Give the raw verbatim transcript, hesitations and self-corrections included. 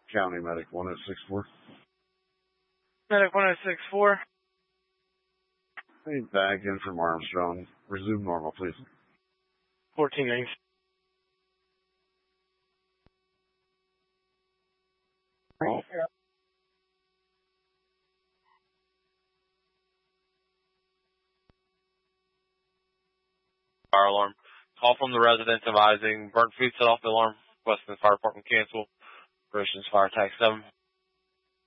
County Medic one oh six four. Medic one oh six four. Hey, back in from Armstrong. Resume normal, please. fourteen rings. Oh. Fire alarm. Call from the residence advising burnt food set off the alarm. Weston Fire Department cancel. Operations Fire Attack seven.